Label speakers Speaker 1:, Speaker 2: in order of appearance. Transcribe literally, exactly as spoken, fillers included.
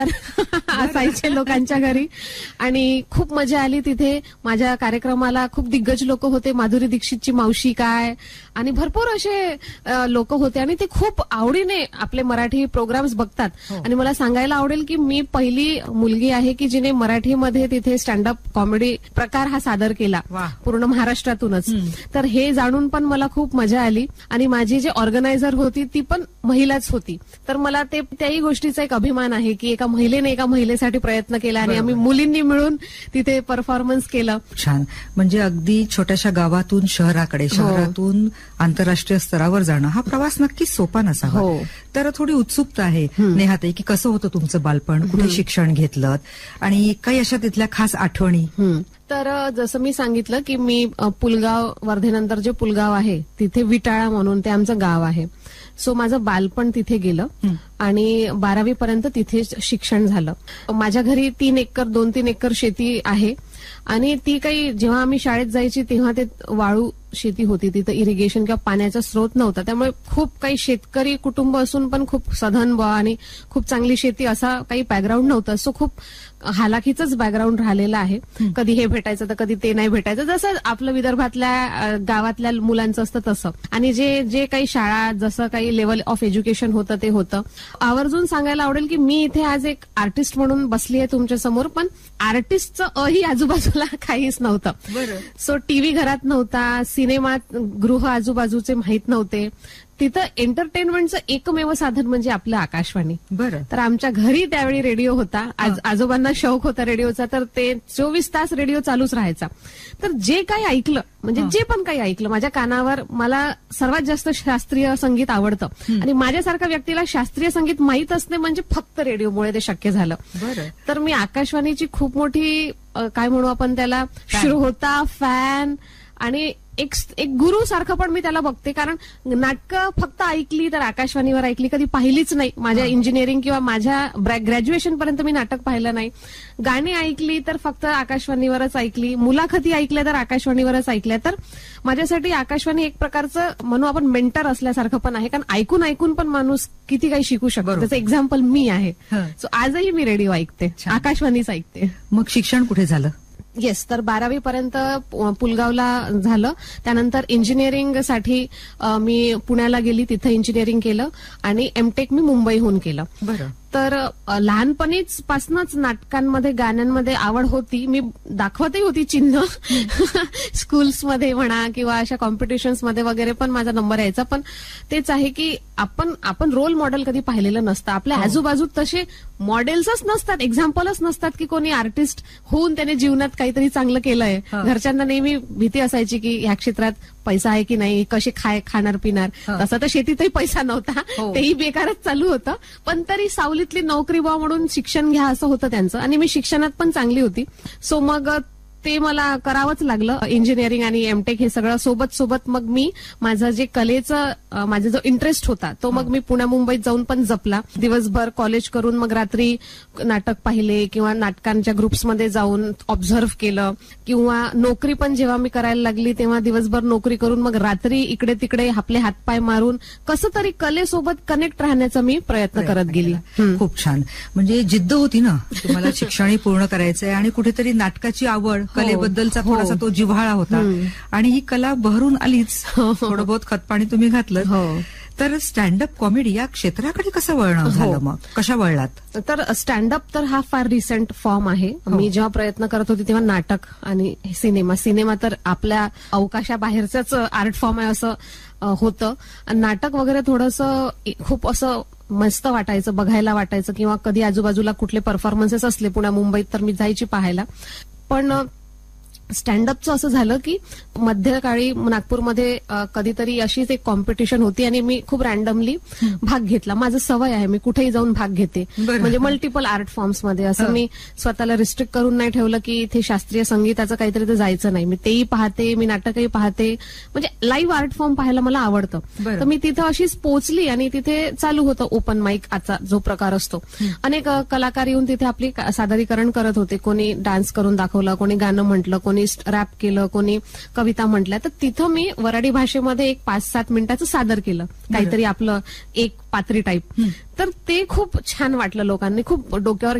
Speaker 1: असायचे लोकांच्या घरी आणि खूप मजा आली तिथे. माझ्या कार्यक्रमाला खूप दिग्गज लोक होते, माधुरी दीक्षितची मावशी काय आणि भरपूर असे लोक होते आणि ते खूप आवडीने आपले मराठी प्रोग्राम्स बघतात. आणि मला सांगायला आवडेल की मी पहिली मुलगी आहे की जिने मराठीमध्ये तिथे स्टँडअप कॉमेडी प्रकार हा सादर केला पूर्ण महाराष्ट्रातूनच. तर हे जाणून पण मला खूप मजा आली आणि माझी जी ऑर्गनायझर होती ती पण महिलाच होती. तर मला ते त्याही गोष्टीचा एक अभिमान आहे की एका महिलेने एका महिलेसाठी प्रयत्न केला आणि आम्ही मुलींनी मिळून तिथे परफॉर्मन्स केलं.
Speaker 2: छान. म्हणजे अगदी छोट्याशा गावातून शहराकडे, शहरातून आंतरराष्ट्रीय स्तरावर जाणं हा प्रवास नक्कीच सोपा नसावा. तर थोडी उत्सुकता आहे नेहाताई की कसं होतं तुमचं बालपण, कुठे शिक्षण घेतलं आणि काही अशा तिथल्या खास आठवणी.
Speaker 1: तर जसं मी सांगितलं की मी पुलगाव, वर्धेनंतर जे पुलगाव आहे तिथे विटाळा म्हणून ते आमचं गाव आहे. सो माझं बालपण तिथे गेलं आणि बारावी पर्यंत तिथे शिक्षण झालं. माझ्या घरी तीन एकर दोन तीन एकर शेती आहे आणि ती काही जेव्हा आम्ही शाळेत जायची तेव्हा ते वाळू शेती होती, तिथं इरिगेशन किंवा पाण्याचा स्रोत नव्हता. त्यामुळे खूप काही शेतकरी कुटुंब असून पण खूप सधन बुवा आणि खूप चांगली शेती असा काही बॅकग्राऊंड नव्हतं. सो खूप हालाखीचंच बॅकग्राऊंड राहिलेलं आहे. कधी हे भेटायचं तर कधी ते नाही भेटायचं, जसं आपलं विदर्भातल्या गावातल्या मुलांचं असतं तसं. आणि जे जे काही शाळा, जसं काही लेवल ऑफ एज्युकेशन होतं ते होतं. आवर्जून सांगायला आवडेल की मी इथे आज एक आर्टिस्ट म्हणून बसली आहे तुमच्या समोर, पण आर्टिस्टचं अही आजूबाजूला काहीच नव्हतं. सो टीव्ही घरात नव्हता, सिनेमा गृह आजूबाजूचे माहीत नव्हते. तिथं एंटरटेनमेंटचं एकमेव साधन म्हणजे आपलं आकाशवाणी.
Speaker 2: बरं.
Speaker 1: तर आमच्या घरी त्यावेळी रेडिओ होता. आज आजोबांना शौक होता रेडिओचा, तर ते चोवीस तास रेडिओ चालूच राहायचा. तर जे काही ऐकलं, म्हणजे जे पण काही ऐकलं माझ्या कानावर, मला सर्वात जास्त शास्त्रीय संगीत आवडतं आणि माझ्यासारख्या व्यक्तीला शास्त्रीय संगीत माहीत असणे म्हणजे फक्त रेडिओमुळे ते शक्य झालं. तर मी आकाशवाणीची खूप मोठी काय म्हणू आपण त्याला, श्रोता, फॅन आणि एक एक गुरु सारखं पण मी त्याला बघते. कारण नाटकं फक्त ऐकली तर आकाशवाणीवर ऐकली, कधी पाहिलीच नाही. माझ्या इंजिनिअरिंग किंवा माझ्या ग्रॅज्युएशन पर्यंत मी नाटक पाहिलं नाही. गाणी ऐकली तर फक्त आकाशवाणीवरच ऐकली, मुलाखती ऐकल्या तर आकाशवाणीवरच ऐकल्या. तर माझ्यासाठी आकाशवाणी एक प्रकारचं म्हणू आपण मेंटर असल्यासारखं पण आहे. कारण ऐकून ऐकून पण माणूस किती काही शिकू शकतो. त्याचं एक्झाम्पल मी आहे. सो आजही मी रेडिओ ऐकते, आकाशवाणीच ऐकते.
Speaker 2: मग शिक्षण कुठे झालं?
Speaker 1: येस, तर बारावी पर्यंत पुलगावला झालं. त्यानंतर इंजिनिअरिंगसाठी मी पुण्याला गेली, तिथं इंजिनिअरिंग केलं आणि एमटेक मी मुंबईहून केलं.
Speaker 2: बरं.
Speaker 1: तर लहानपणीच पासूनच नाटकांमध्ये, गाण्यांमध्ये आवड होती. मी दाखवतही होती चिन्ह स्कूल्समध्ये म्हणा किंवा अशा कॉम्पिटिशन्समध्ये वगैरे पण माझा नंबर यायचा. पण तेच आहे की आपण आपण रोल मॉडेल कधी पाहिलेलं नसतं. आपल्या आजूबाजूत तसे मॉडेल्सच नसतात, एक्झाम्पलच नसतात की कोणी आर्टिस्ट होऊन त्याने जीवनात काहीतरी चांगलं केलंय. घरच्यांना नेहमी भीती असायची की ह्या क्षेत्रात पैसा आहे की नाही, कसे खाय खाणार पिणार. तसं तर शेतीतही पैसा नव्हता, तेही बेकारच चालू होतं. पण तरी सावलीतली नोकरी बा म्हणून शिक्षण घ्या असं होतं त्यांचं आणि मी शिक्षणात पण चांगली होती. सो मग ते मला करावंच लागलं. इंजिनिअरिंग आणि एमटेक हे सगळं सोबत सोबत मग मी माझं जे कलेचं माझा जो इंटरेस्ट होता तो मग मी पुण्या मुंबईत जाऊन पण जपला. दिवसभर कॉलेज करून मग रात्री नाटक पाहिले किंवा नाटकांच्या ग्रुप्समध्ये जाऊन ऑब्झर्व्ह केलं किंवा नोकरी पण जेव्हा मी करायला लागली तेव्हा दिवसभर नोकरी करून मग रात्री इकडे तिकडे आपले हातपाय मारून कसं तरी कलेसोबत कनेक्ट राहण्याचा मी प्रयत्न करत गेली.
Speaker 2: खूप छान. म्हणजे जिद्द होती ना तुम्हाला शिक्षणही पूर्ण करायचंय आणि कुठेतरी नाटकाची आवड, कलेबद्दलचा थोडासा तो जिव्हाळा होता आणि ही कला बहरून आलीच. थोडं बहुत खतपाणी तुम्ही घातलं. तर स्टँडअप कॉमेडी या क्षेत्राकडे कसं वळणं झालं, मग कशा वळलात?
Speaker 1: तर स्टँडअप तर हा फार रिसेंट फॉर्म आहे. मी जेव्हा प्रयत्न करत होते तेव्हा नाटक आणि सिनेमा सिनेमा तर आपल्या अवकाशाबाहेरच आर्ट फॉर्म आहे असं होतं. नाटक वगैरे थोडंसं खूप असं मस्त वाटायचं, बघायला वाटायचं किंवा कधी आजूबाजूला कुठले परफॉर्मन्सेस असले पुण्या मुंबईत तर मी जायची पाहायला. पण स्टँडअपचं असं झालं की मध्यकाळी नागपूरमध्ये कधीतरी अशीच एक कॉम्पिटिशन होती आणि मी खूप रॅन्डमली भाग घेतला. माझं सवय आहे, मी कुठेही जाऊन भाग घेते. म्हणजे मल्टिपल आर्ट फॉर्म्समध्ये असं मी स्वतःला रिस्ट्रिक्ट करून नाही ठेवलं की इथे शास्त्रीय संगीताचं काहीतरी तर जायचं नाही. मी तेही पाहते, मी नाटकही पाहते, म्हणजे लाईव्ह आर्ट फॉर्म पाहायला मला आवडतं. तर मी तिथं अशीच पोहोचली आणि तिथे चालू होतं ओपन माईक आचा जो प्रकार असतो. अनेक कलाकार येऊन तिथे आपली सादरीकरण करत होते. कोणी डान्स करून दाखवलं, कोणी गाणं म्हटलं, कोणी कोणी रॅप केलं, कोणी कविता म्हटल्या, तर तिथं मी वराडी भाषेमध्ये एक पाच सात मिनिटाचं सादर केलं, काहीतरी आपलं एक पात्री टाईप. तर ते खूप छान वाटलं, लोकांनी खूप डोक्यावर